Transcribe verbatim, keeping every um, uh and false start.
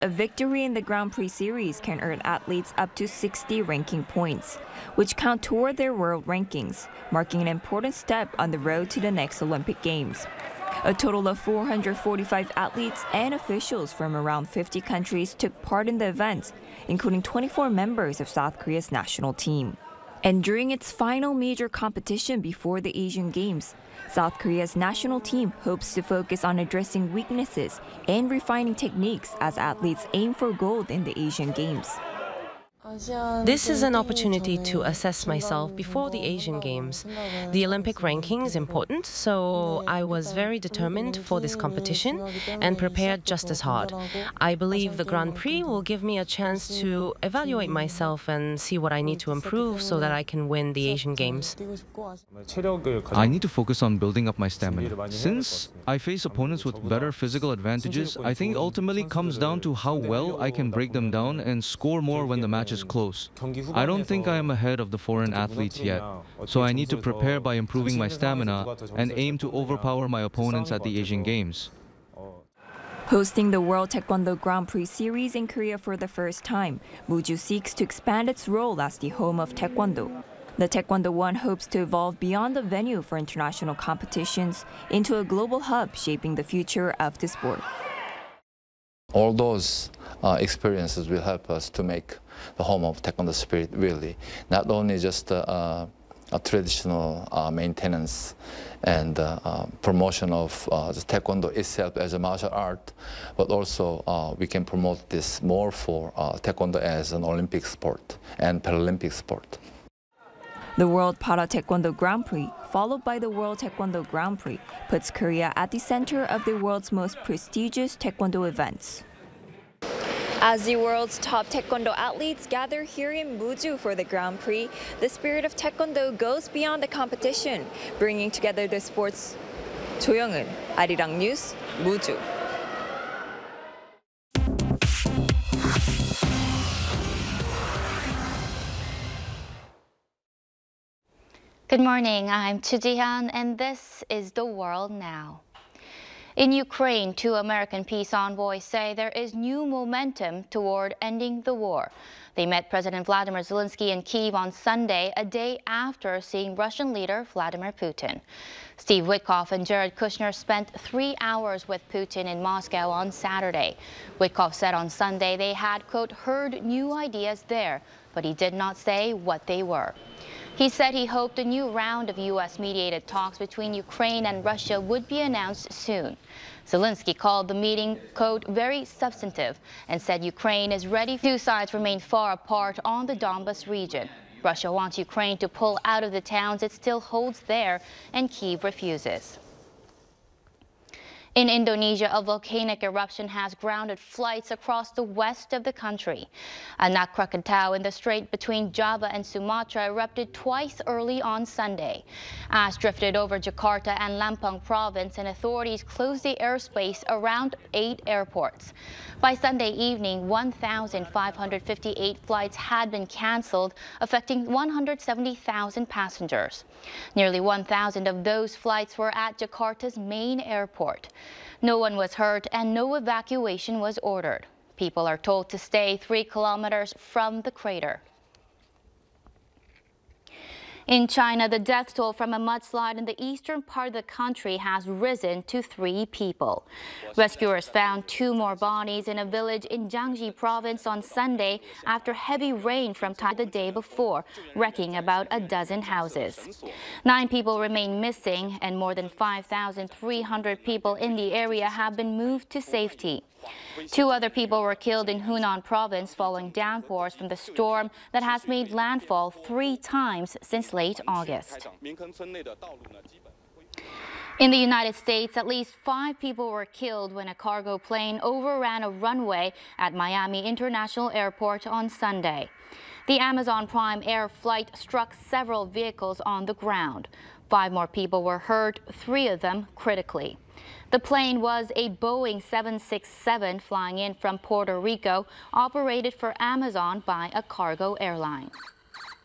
A victory in the Grand Prix series can earn athletes up to sixty ranking points, which count toward their world rankings, marking an important step on the road to the next Olympic Games. A total of four hundred forty-five athletes and officials from around fifty countries took part in the event, including twenty-four members of South Korea's national team. And during its final major competition before the Asian Games, South Korea's national team hopes to focus on addressing weaknesses and refining techniques as athletes aim for gold in the Asian Games. This is an opportunity to assess myself before the Asian Games. The Olympic ranking is important, so I was very determined for this competition and prepared just as hard. I believe the Grand Prix will give me a chance to evaluate myself and see what I need to improve so that I can win the Asian Games. I need to focus on building up my stamina. Since I face opponents with better physical advantages, I think it ultimately comes down to how well I can break them down and score more when the match is close. I don't think I am ahead of the foreign athletes yet, so I need to prepare by improving my stamina and aim to overpower my opponents at the Asian Games. Hosting the World Taekwondo Grand Prix Series in Korea for the first time, Muju seeks to expand its role as the home of Taekwondo. The Taekwondo One hopes to evolve beyond the venue for international competitions into a global hub shaping the future of the sport. All those uh, experiences will help us to make the home of Taekwondo spirit really, not only just uh, a traditional uh, maintenance and uh, uh, promotion of uh, the Taekwondo itself as a martial art, but also uh, we can promote this more for uh, Taekwondo as an Olympic sport and Paralympic sport. The World Para Taekwondo Grand Prix, followed by the World Taekwondo Grand Prix, puts Korea at the center of the world's most prestigious Taekwondo events. As the world's top Taekwondo athletes gather here in Muju for the Grand Prix, the spirit of Taekwondo goes beyond the competition, bringing together the sports. 조영은, 아리랑 뉴스, 무주. Good morning, I'm Chu Ji-hyun, and this is The World Now. In Ukraine, two American peace envoys say there is new momentum toward ending the war. They met President Vladimir Zelensky in Kyiv on Sunday, a day after seeing Russian leader Vladimir Putin. Steve Witkoff and Jared Kushner spent three hours with Putin in Moscow on Saturday. Witkoff said on Sunday they had, quote, heard new ideas there, but he did not say what they were. He said he hoped a new round of U S-mediated talks between Ukraine and Russia would be announced soon. Zelensky called the meeting, quote, very substantive, and said Ukraine is ready. Two sides remain far apart on the Donbas region. Russia wants Ukraine to pull out of the towns it still holds there, and Kyiv refuses. In Indonesia, a volcanic eruption has grounded flights across the west of the country. Anak Krakatau in the strait between Java and Sumatra erupted twice early on Sunday. Ash drifted over Jakarta and Lampung province, and authorities closed the airspace around eight airports. By Sunday evening, one thousand five hundred fifty-eight flights had been canceled, affecting one hundred seventy thousand passengers. Nearly one thousand of those flights were at Jakarta's main airport. No one was hurt and no evacuation was ordered. People are told to stay three kilometers from the crater. In China, the death toll from a mudslide in the eastern part of the country has risen to three people. Rescuers found two more bodies in a village in Jiangxi province on Sunday after heavy rain from the day before, wrecking about a dozen houses. Nine people remain missing, and more than five thousand three hundred people in the area have been moved to safety. Two other people were killed in Hunan province following downpours from the storm that has made landfall three times since late August. In the United States, at least five people were killed when a cargo plane overran a runway at Miami International Airport on Sunday. The Amazon Prime Air flight struck several vehicles on the ground. Five more people were hurt, three of them critically. The plane was a Boeing seven sixty-seven flying in from Puerto Rico, operated for Amazon by a cargo airline.